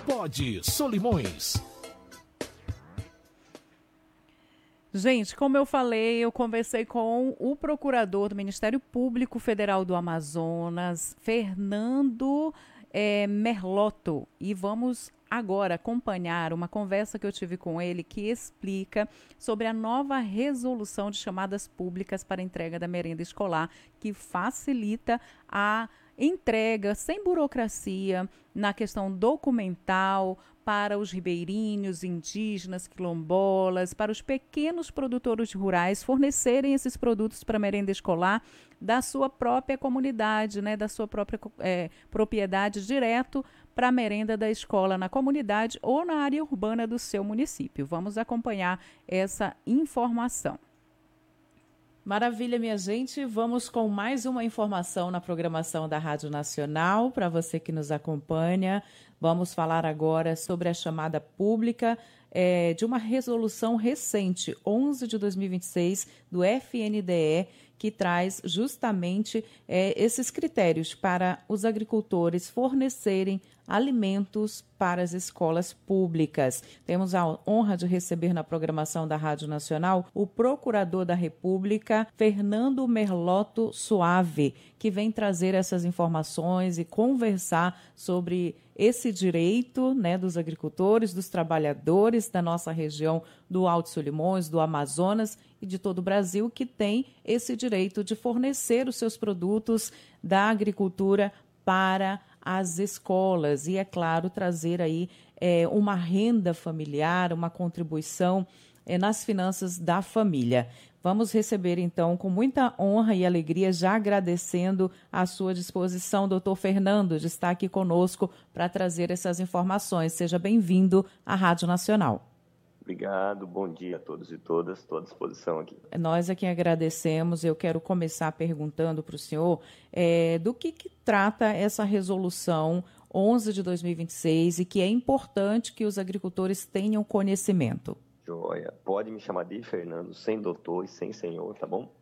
Pode Solimões. Gente, como eu falei, eu conversei com o procurador do Ministério Público Federal do Amazonas, Fernando Merlotto, e vamos agora acompanhar uma conversa que eu tive com ele que explica sobre a nova resolução de chamadas públicas para entrega da merenda escolar, que facilita a entrega sem burocracia na questão documental para os ribeirinhos, indígenas, quilombolas, para os pequenos produtores rurais fornecerem esses produtos para a merenda escolar da sua própria comunidade, né, da sua própria propriedade, direto para a merenda da escola na comunidade ou na área urbana do seu município. Vamos acompanhar essa informação. Maravilha, minha gente. Vamos com mais uma informação na programação da Rádio Nacional para você que nos acompanha. Vamos falar agora sobre a chamada pública de uma resolução recente, 11 de 2026, do FNDE, que traz justamente esses critérios para os agricultores fornecerem alimentos para as escolas públicas. Temos a honra de receber na programação da Rádio Nacional o Procurador da República, Fernando Merlotto Suave, que vem trazer essas informações e conversar sobre esse direito, né, dos agricultores, dos trabalhadores da nossa região do Alto Solimões, do Amazonas e de todo o Brasil, que tem esse direito de fornecer os seus produtos da agricultura para as escolas e, é claro, trazer aí uma renda familiar, uma contribuição nas finanças da família. Vamos receber, então, com muita honra e alegria, já agradecendo a sua disposição, doutor Fernando, de estar aqui conosco para trazer essas informações. Seja bem-vindo à Rádio Nacional. Obrigado, bom dia a todos e todas, estou à disposição aqui. Nós aqui agradecemos. Eu quero começar perguntando para o senhor do que trata essa resolução 11 de 2026 e que é importante que os agricultores tenham conhecimento. Joia, pode me chamar de Fernando, sem doutor e sem senhor, tá bom?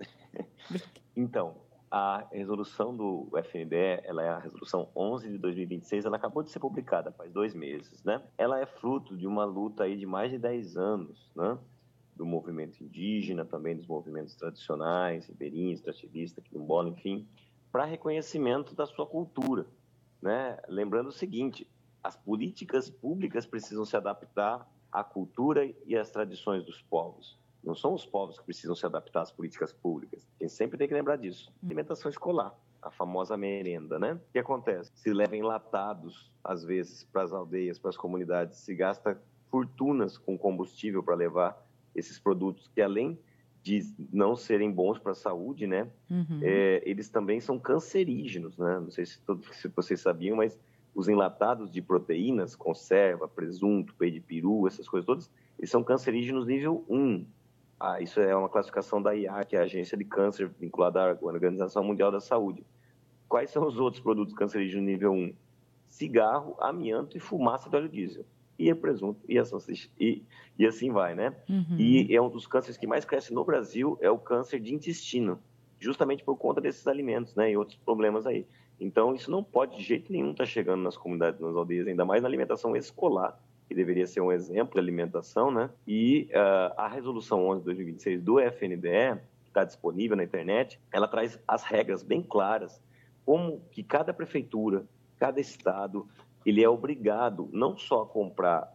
Então, a resolução do FNDE, ela é a resolução 11 de 2026, ela acabou de ser publicada faz 2 meses, né? Ela é fruto de uma luta aí de mais de 10 anos, né? Do movimento indígena, também dos movimentos tradicionais, ribeirinhos, extrativistas, quilombola, enfim, para reconhecimento da sua cultura, né? Lembrando o seguinte, as políticas públicas precisam se adaptar à cultura e às tradições dos povos. Não são os povos que precisam se adaptar às políticas públicas. A gente sempre tem que lembrar disso. Alimentação escolar, a famosa merenda, né? O que acontece? Se leva enlatados, às vezes, para as aldeias, para as comunidades, se gasta fortunas com combustível para levar esses produtos que, além de não serem bons para a saúde, né? Eles também são cancerígenos, né? Não sei se vocês sabiam, mas os enlatados de proteínas, conserva, presunto, peito de peru, essas coisas todas, eles são cancerígenos nível 1. Isso é uma classificação da IA, que é a Agência de Câncer, vinculada à Organização Mundial da Saúde. Quais são os outros produtos cancerígenos nível 1? Cigarro, amianto e fumaça de óleo diesel. E é presunto, e a salsicha, e assim vai, né? E é um dos cânceres que mais cresce no Brasil, é o câncer de intestino, justamente por conta desses alimentos, né? E outros problemas aí. Então, isso não pode de jeito nenhum estar chegando nas comunidades, nas aldeias, ainda mais na alimentação escolar, que deveria ser um exemplo de alimentação, né? E a resolução 11 de 2026 do FNDE, que está disponível na internet, ela traz as regras bem claras, como que cada prefeitura, cada estado, ele é obrigado não só a comprar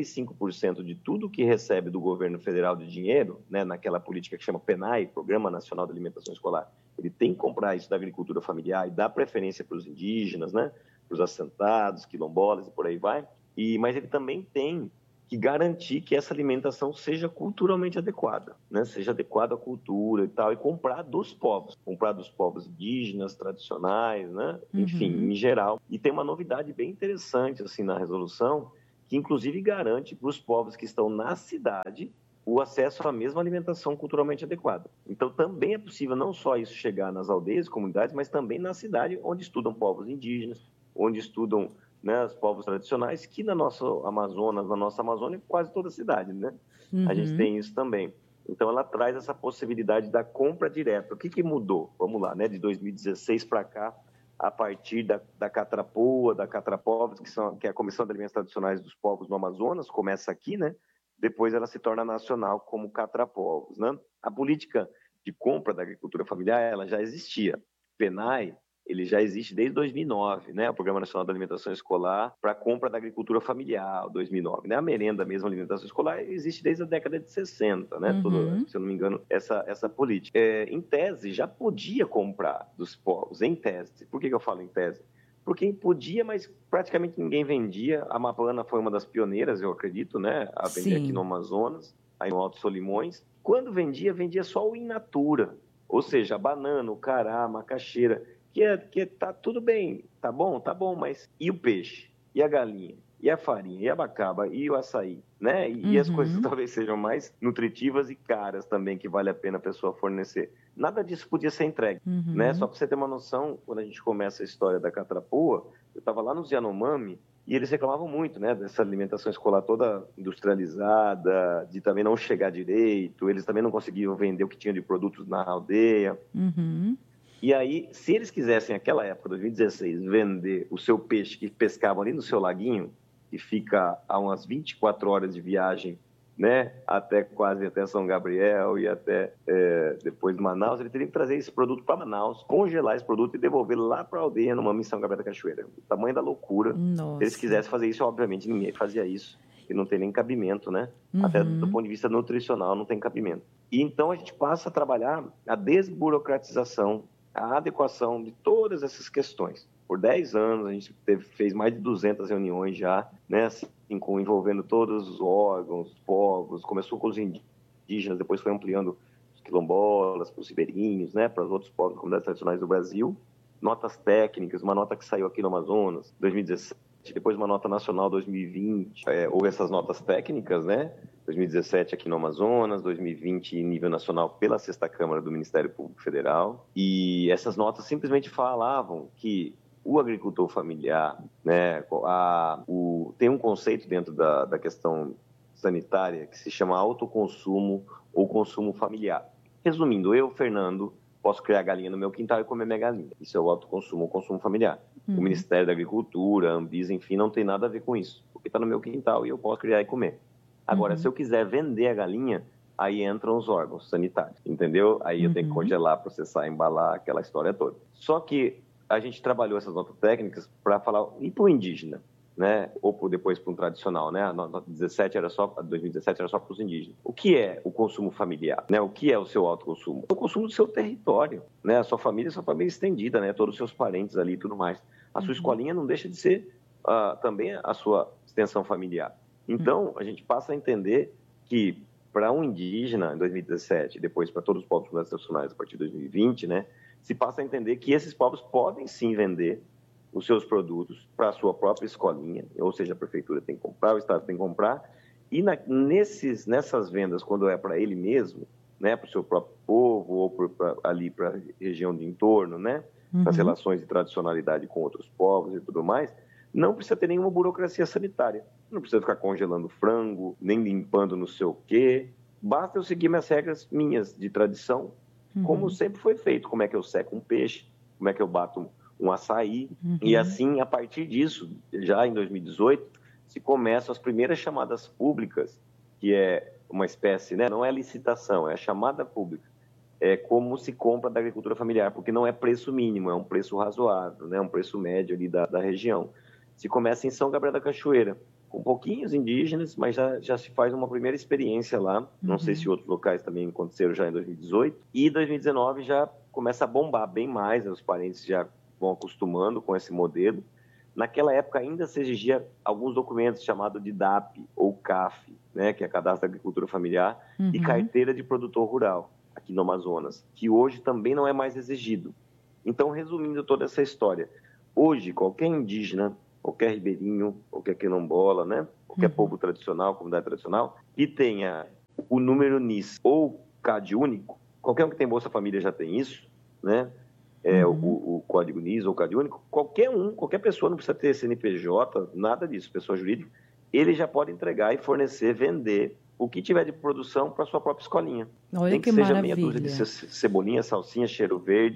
45% de tudo que recebe do governo federal de dinheiro, né, naquela política que chama PNAE, Programa Nacional de Alimentação Escolar, ele tem que comprar isso da agricultura familiar e dar preferência para os indígenas, né, para os assentados, quilombolas e por aí vai, mas ele também tem que garantir que essa alimentação seja culturalmente adequada, né? Seja adequada à cultura e tal, e comprar dos povos indígenas, tradicionais, né? Enfim, em geral. E tem uma novidade bem interessante assim na resolução, que inclusive garante para os povos que estão na cidade o acesso à mesma alimentação culturalmente adequada. Então também é possível não só isso chegar nas aldeias, comunidades, mas também na cidade, onde estudam povos indígenas, onde estudam, né, os povos tradicionais, que na nossa Amazônia, quase toda cidade, né? A gente tem isso também. Então, ela traz essa possibilidade da compra direta. O que mudou? Vamos lá, né? De 2016 para cá, a partir da Catrapoa, da Catrapovos, que é a Comissão de Alimentos Tradicionais dos Povos do Amazonas, começa aqui, né? Depois ela se torna nacional como Catrapovos, né? A política de compra da agricultura familiar, ela já existia. O PNAE, ele já existe desde 2009, né? O Programa Nacional da Alimentação Escolar para a compra da agricultura familiar, 2009, né? A merenda mesmo, a alimentação escolar, existe desde a década de 60, né? Se eu não me engano, essa política. Em tese, já podia comprar dos povos, em tese. Por que eu falo em tese? Porque podia, mas praticamente ninguém vendia. A Mapana foi uma das pioneiras, eu acredito, né? A vender aqui no Amazonas, aí no Alto Solimões. Quando vendia só o in natura, ou seja, a banana, o cará, a macaxeira, que tá tudo bem, tá bom, mas e o peixe? E a galinha? E a farinha? E a abacaba? E o açaí? Né? E as coisas talvez sejam mais nutritivas e caras também, que vale a pena a pessoa fornecer. Nada disso podia ser entregue, né? Só para você ter uma noção, quando a gente começa a história da Catrapoa, eu estava lá nos Yanomami, e eles reclamavam muito, né, dessa alimentação escolar toda industrializada, de também não chegar direito, eles também não conseguiam vender o que tinha de produtos na aldeia. E aí, se eles quisessem, naquela época, 2016, vender o seu peixe que pescavam ali no seu laguinho, que fica a umas 24 horas de viagem, né, quase até São Gabriel e até depois Manaus, ele teria que trazer esse produto para Manaus, congelar esse produto e devolver lá para a aldeia numa missão Gabriel da Cachoeira. O tamanho da loucura. Nossa. Se eles quisessem fazer isso, obviamente ninguém fazia isso, e não tem nem cabimento, né? Até do ponto de vista nutricional não tem cabimento. E então a gente passa a trabalhar a desburocratização, a adequação de todas essas questões. Por 10 anos, a gente fez mais de 200 reuniões já, né, assim, envolvendo todos os órgãos, os povos, começou com os indígenas, depois foi ampliando os quilombolas, para os ribeirinhos, né, para os outros povos, comunidades tradicionais do Brasil. Notas técnicas, uma nota que saiu aqui no Amazonas, 2017, depois uma nota nacional 2020, houve essas notas técnicas, né, 2017 aqui no Amazonas, 2020 em nível nacional pela 6ª Câmara do Ministério Público Federal, e essas notas simplesmente falavam que o agricultor familiar, né, tem um conceito dentro da questão sanitária que se chama autoconsumo ou consumo familiar. Resumindo, eu, Fernando, posso criar galinha no meu quintal e comer minha galinha. Isso é o autoconsumo ou consumo familiar. O Ministério da Agricultura, a Anvisa, enfim, não tem nada a ver com isso, porque está no meu quintal e eu posso criar e comer. Agora, se eu quiser vender a galinha, aí entram os órgãos sanitários, entendeu? Aí eu tenho que congelar, processar, embalar, aquela história toda. Só que a gente trabalhou essas notas técnicas para falar, e para o indígena, né? Ou depois para um tradicional, né? A nota 2017 era só para os indígenas. O que é o consumo familiar, né? O que é o seu autoconsumo? O consumo do seu território, né? A sua família estendida, né? Todos os seus parentes ali e tudo mais. A sua escolinha não deixa de ser também a sua extensão familiar. Então, a gente passa a entender que para um indígena, em 2017, depois para todos os povos tradicionais a partir de 2020, né? Se passa a entender que esses povos podem sim vender os seus produtos para a sua própria escolinha, ou seja, a prefeitura tem que comprar, o Estado tem que comprar, e nessas vendas, quando é para ele mesmo, né, para o seu próprio povo, ou ali para a região de entorno, né, para as relações de tradicionalidade com outros povos e tudo mais, não precisa ter nenhuma burocracia sanitária. Não precisa ficar congelando frango, nem limpando não sei o quê. Basta eu seguir minhas regras minhas de tradição, como sempre foi feito. Como é que eu seco um peixe, como é que eu bato um açaí. E assim, a partir disso, já em 2018, se começam as primeiras chamadas públicas, que é uma espécie, né, não é licitação, é a chamada pública. É como se compra da agricultura familiar, porque não é preço mínimo, é um preço razoável, né, um preço médio ali da região. Se começa em São Gabriel da Cachoeira, com pouquinhos indígenas, mas já se faz uma primeira experiência lá. Não sei se outros locais também aconteceram já em 2018. E 2019 já começa a bombar bem mais, os parentes já vão acostumando com esse modelo. Naquela época ainda se exigia alguns documentos chamados de DAP ou CAF, né, que é Cadastro da Agricultura Familiar, e Carteira de Produtor Rural, aqui no Amazonas, que hoje também não é mais exigido. Então, resumindo toda essa história, hoje qualquer indígena, qualquer ribeirinho, qualquer quilombola, né? Qualquer povo tradicional, comunidade tradicional, que tenha o número NIS ou CAD único, qualquer um que tem Bolsa Família já tem isso, né? O código NIS ou CAD único, qualquer pessoa, não precisa ter CNPJ, nada disso, pessoa jurídica, ele já pode entregar e fornecer, vender o que tiver de produção para sua própria escolinha. Olha Nem que que seja maravilha. meia dúzia de cebolinha, salsinha, cheiro verde,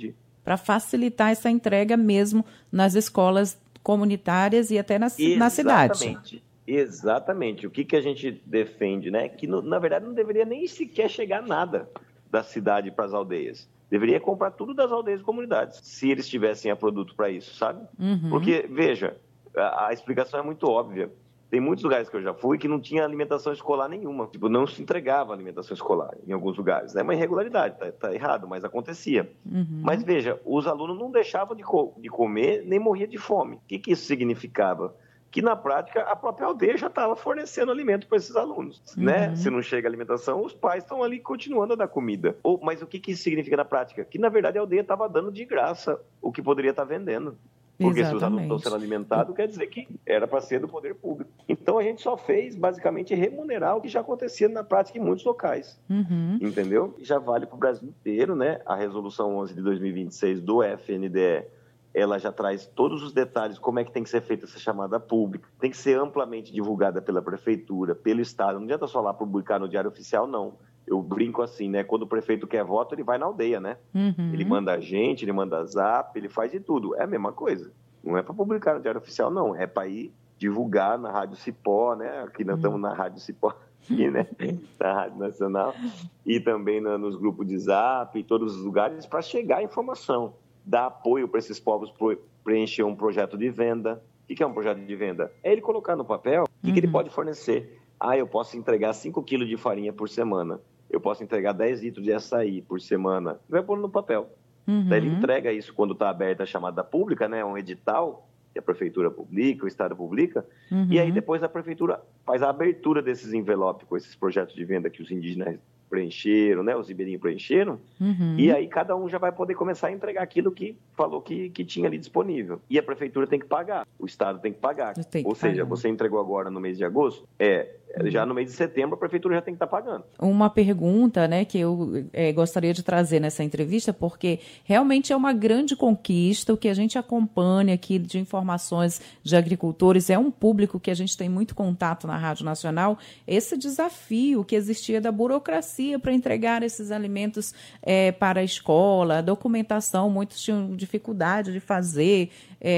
para facilitar essa entrega mesmo nas escolas comunitárias e até na cidade. Exatamente. O que a gente defende, né? Que, na verdade, não deveria nem sequer chegar nada da cidade para as aldeias. Deveria comprar tudo das aldeias e comunidades, se eles tivessem a produto para isso, sabe? Porque, veja, a explicação é muito óbvia. Tem muitos lugares que eu já fui que não tinha alimentação escolar nenhuma. Tipo, não se entregava alimentação escolar em alguns lugares. É uma irregularidade, tá errado, mas acontecia. Mas veja, os alunos não deixavam de comer, nem morria de fome. O que isso significava? Que na prática a própria aldeia já estava fornecendo alimento para esses alunos, né? Se não chega alimentação, os pais estão ali continuando a dar comida. Mas o que isso significa na prática? Que na verdade a aldeia estava dando de graça o que poderia estar vendendo. Porque se os alunos estão sendo alimentados, quer dizer que era para ser do poder público. Então a gente só fez basicamente remunerar o que já acontecia na prática em muitos locais. Entendeu? Já vale para o Brasil inteiro, né? A resolução 11 de 2026 do FNDE, ela já traz todos os detalhes, como é que tem que ser feita essa chamada pública. Tem que ser amplamente divulgada pela prefeitura, pelo Estado. Não adianta só lá publicar no Diário Oficial, não. Eu brinco assim, né? Quando o prefeito quer voto, ele vai na aldeia, né? Ele manda a gente, ele manda zap, ele faz de tudo. É a mesma coisa. Não é para publicar no Diário Oficial, não. É para ir divulgar na Rádio Cipó, né? Aqui nós estamos na Rádio Cipó, aqui, né? Na Rádio Nacional. E também nos grupos de zap, em todos os lugares, para chegar a informação. Dar apoio para esses povos preencher um projeto de venda. O que é um projeto de venda? É ele colocar no papel o que ele pode fornecer. Eu posso entregar 5 quilos de farinha por semana. Eu posso entregar 10 litros de açaí por semana. Ele vai pôr no papel. Daí ele entrega isso quando está aberta a chamada pública, né? Um edital que a prefeitura publica, o Estado publica. E aí depois a prefeitura faz a abertura desses envelopes com esses projetos de venda que os indígenas preencheram, né? Os ribeirinhos preencheram. E aí cada um já vai poder começar a entregar aquilo que falou que tinha ali disponível. E a prefeitura tem que pagar, o Estado tem que pagar. Ou seja, você entregou agora no mês de agosto, já no mês de setembro a prefeitura já tem que estar pagando. Uma pergunta, né, que eu gostaria de trazer nessa entrevista, porque realmente é uma grande conquista, o que a gente acompanha aqui de informações de agricultores, é um público que a gente tem muito contato na Rádio Nacional, esse desafio que existia da burocracia para entregar esses alimentos para a escola, a documentação, muitos tinham dificuldade de fazer,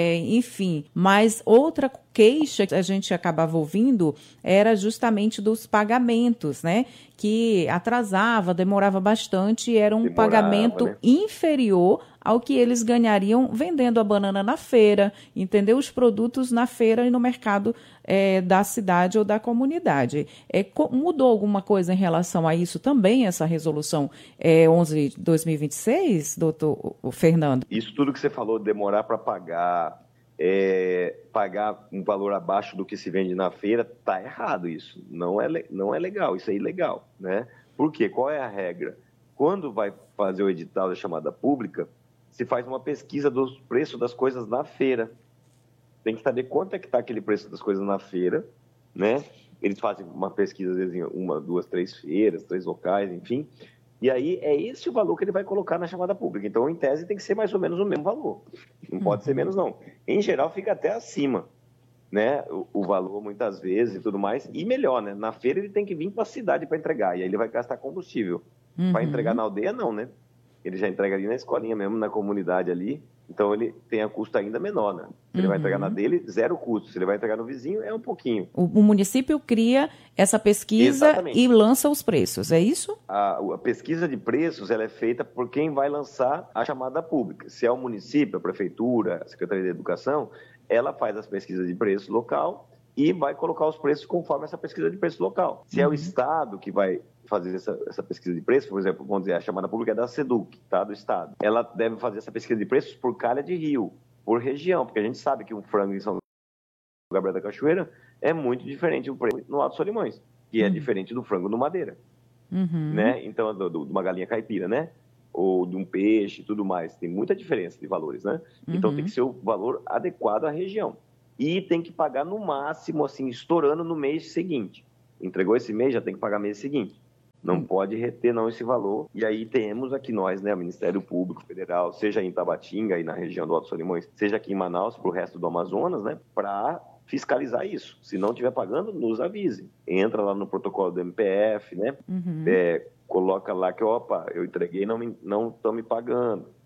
enfim. Mas outra queixa que a gente acabava ouvindo era justamente dos pagamentos, né? Que atrasava, demorava bastante, era um pagamento, né, inferior ao que eles ganhariam vendendo a banana na feira, entendeu? Os produtos na feira e no mercado da cidade ou da comunidade. Mudou alguma coisa em relação a isso também, essa resolução 11 de 2026, doutor Fernando? Isso tudo que você falou, demorar para pagar, pagar um valor abaixo do que se vende na feira, tá errado isso. Não é legal, isso é ilegal, né? Por quê? Qual é a regra? Quando vai fazer o edital da chamada pública, se faz uma pesquisa dos preços das coisas na feira. Tem que saber quanto é que está aquele preço das coisas na feira, né? Eles fazem uma pesquisa, às vezes, em 1, 2, 3 feiras, 3 locais, enfim. E aí é esse o valor que ele vai colocar na chamada pública. Então, em tese, tem que ser mais ou menos o mesmo valor. Não pode ser menos, não. Em geral, fica até acima, né? O valor, muitas vezes, e tudo mais. E melhor, né? Na feira, ele tem que vir para a cidade para entregar. E aí ele vai gastar combustível. Para entregar na aldeia, não, né? Ele já entrega ali na escolinha mesmo, na comunidade ali. Então, ele tem a custo ainda menor, né? Se ele vai entregar na dele, 0 custo. Se ele vai entregar no vizinho, é um pouquinho. O município cria essa pesquisa. Exatamente. E lança os preços, é isso? A pesquisa de preços, ela é feita por quem vai lançar a chamada pública. Se é o município, a prefeitura, a Secretaria de Educação, ela faz as pesquisas de preço local e vai colocar os preços conforme essa pesquisa de preço local. Se é o Estado que vai fazer essa pesquisa de preço, por exemplo, vamos dizer, a chamada pública é da SEDUC, tá, do Estado. Ela deve fazer essa pesquisa de preços por calha de rio, por região, porque a gente sabe que um frango em São Gabriel da Cachoeira é muito diferente do preço no Alto Solimões, que é diferente do frango no Madeira, né? Então, de uma galinha caipira, né? Ou de um peixe e tudo mais. Tem muita diferença de valores, né? Então, tem que ser o valor adequado à região. E tem que pagar no máximo, assim, estourando no mês seguinte. Entregou esse mês, já tem que pagar mês seguinte. Não pode reter, não, esse valor. E aí temos aqui nós, né, o Ministério Público Federal, seja em Tabatinga, aí na região do Alto Solimões, seja aqui em Manaus, para o resto do Amazonas, né, para fiscalizar isso. Se não estiver pagando, nos avise. Entra lá no protocolo do MPF, né, coloca lá que, opa, eu entreguei, não estão me pagando.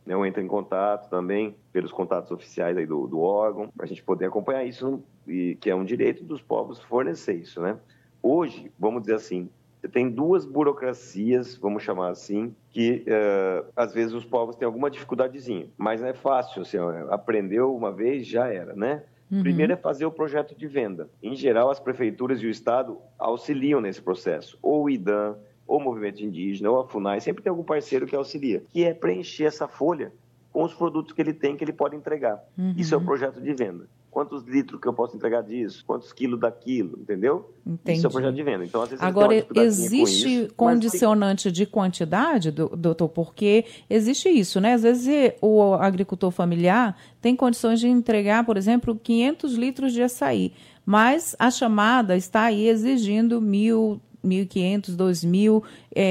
né? Eu entro em contato também pelos contatos oficiais aí do órgão, para a gente poder acompanhar isso, e que é um direito dos povos fornecer isso, né? Hoje, vamos dizer assim, você tem duas burocracias, vamos chamar assim, que às vezes os povos têm alguma dificuldadezinha, mas não é fácil, assim, aprendeu uma vez, já era, né? Primeiro é fazer o projeto de venda. Em geral, as prefeituras e o Estado auxiliam nesse processo, ou o IDAM, ou o Movimento Indígena, ou a FUNAI, sempre tem algum parceiro que auxilia, que é preencher essa folha com os produtos que ele tem, que ele pode entregar. Isso é o projeto de venda. Quantos litros que eu posso entregar disso? Quantos quilos daquilo, entendeu? Entendi. Isso é o projeto de venda. Então, às vezes, agora, existe condicionante de quantidade, doutor? Porque existe isso, né? Às vezes o agricultor familiar tem condições de entregar, por exemplo, 500 litros de açaí, mas a chamada está aí exigindo 1.000, 1.500, 2.000.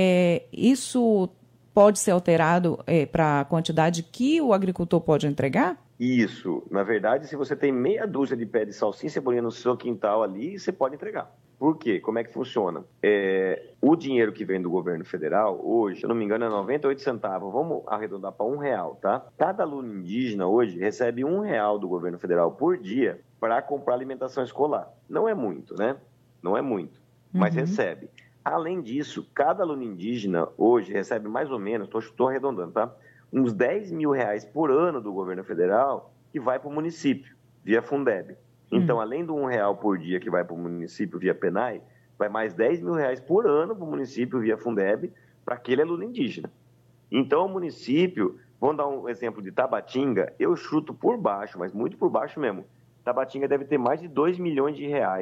Isso pode ser alterado para a quantidade que o agricultor pode entregar? Isso. Na verdade, se você tem meia dúzia de pé de salsinha e cebolinha no seu quintal ali, você pode entregar. Por quê? Como é que funciona? O dinheiro que vem do governo federal, hoje, se eu não me engano, é 98 centavos. Vamos arredondar para R$1, tá? Cada aluno indígena hoje recebe R$1 do governo federal por dia para comprar alimentação escolar. Não é muito, né? Não é muito, mas recebe. Além disso, cada aluno indígena hoje recebe mais ou menos, estou arredondando, tá? Uns R$10 mil por ano do governo federal que vai para o município, via Fundeb. Então, além do R$1 por dia que vai para o município via PENAI, vai mais R$10 mil por ano para o município via Fundeb para aquele aluno indígena. Então, o município, vamos dar um exemplo de Tabatinga, eu chuto por baixo, mas muito por baixo mesmo. Tabatinga deve ter mais de R$2 milhões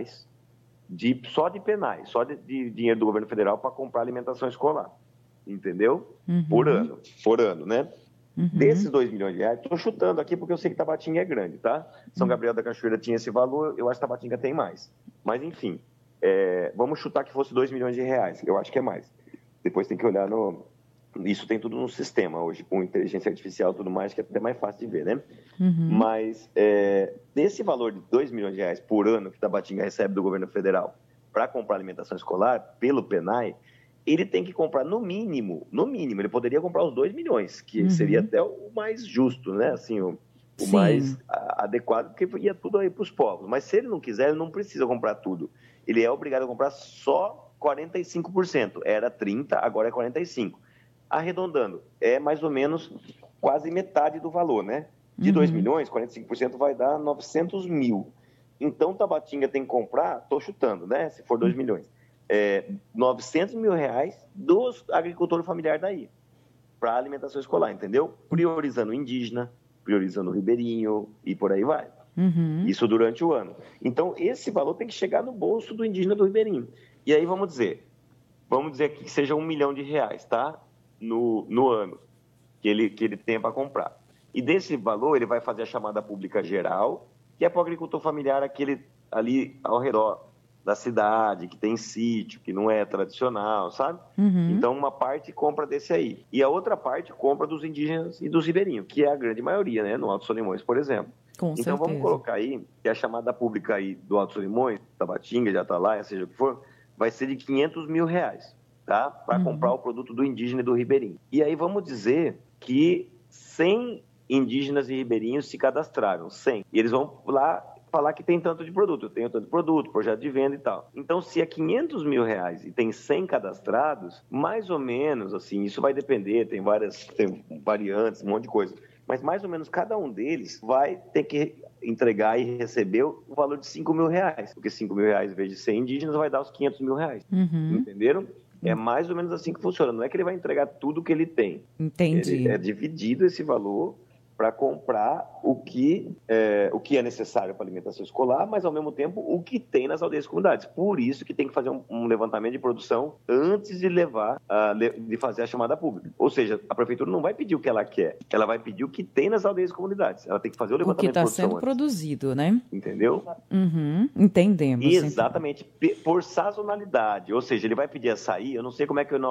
só de PENAI, só de dinheiro do governo federal para comprar alimentação escolar. Entendeu? Por ano, né? Desses R$2 milhões, estou chutando aqui porque eu sei que Tabatinga é grande, tá? São Gabriel da Cachoeira tinha esse valor, eu acho que Tabatinga tem mais. Mas, enfim, vamos chutar que fosse R$2 milhões, eu acho que é mais. Depois tem que olhar Isso tem tudo no sistema hoje, com inteligência artificial e tudo mais, que é até mais fácil de ver, né? Mas, desse valor de R$2 milhões por ano que Tabatinga recebe do governo federal para comprar alimentação escolar, pelo PENAI, ele tem que comprar no mínimo, ele poderia comprar os R$2 milhões, que seria até o mais justo, né? Assim, o mais adequado, porque ia tudo aí para os povos. Mas se ele não quiser, ele não precisa comprar tudo. Ele é obrigado a comprar só 45%. Era 30%, agora é 45%. Arredondando, é mais ou menos quase metade do valor, né? De 2 milhões, 45% vai dar 900 mil. Então, Tabatinga tem que comprar, estou chutando, né? Se for 2 milhões. R$900 mil dos agricultores familiares daí, para alimentação escolar, entendeu? Priorizando o indígena, priorizando o ribeirinho e por aí vai. Isso durante o ano. Então, esse valor tem que chegar no bolso do indígena do ribeirinho. E aí, vamos dizer aqui que seja R$1 milhão, tá? No ano que ele tenha para comprar. E desse valor, ele vai fazer a chamada pública geral, que é para o agricultor familiar, aquele ali ao redor da cidade, que tem sítio, que não é tradicional, sabe? Então, uma parte compra desse aí. E a outra parte compra dos indígenas e dos ribeirinhos, que é a grande maioria, né? No Alto Solimões, por exemplo. Com então, certeza. Vamos colocar aí que a chamada pública aí do Alto Solimões, Tabatinga, Jatalaia, seja o que for, vai ser de R$500 mil, tá? Para comprar o produto do indígena e do ribeirinho. E aí vamos dizer que 100 indígenas e ribeirinhos se cadastraram, 100. E eles vão lá falar que tem tanto de produto, eu tenho tanto de produto, projeto de venda e tal. Então, se é R$500 mil e tem 100 cadastrados, mais ou menos, assim, isso vai depender, tem variantes, um monte de coisa, mas mais ou menos cada um deles vai ter que entregar e receber o valor de R$5 mil, porque R$5 mil vezes 100 indígenas vai dar os R$500 mil. Entenderam? É mais ou menos assim que funciona. Não é que ele vai entregar tudo que ele tem. Entendi. É dividido esse valor para comprar o que é necessário para a alimentação escolar, mas, ao mesmo tempo, o que tem nas aldeias e comunidades. Por isso que tem que fazer um levantamento de produção antes de fazer a chamada pública. Ou seja, a prefeitura não vai pedir o que ela quer, ela vai pedir o que tem nas aldeias e comunidades. Ela tem que fazer o levantamento de produção o que está sendo produzido, né? Entendeu? Entendemos. Exatamente. Por sazonalidade. Ou seja, ele vai pedir açaí, eu não sei como é que eu não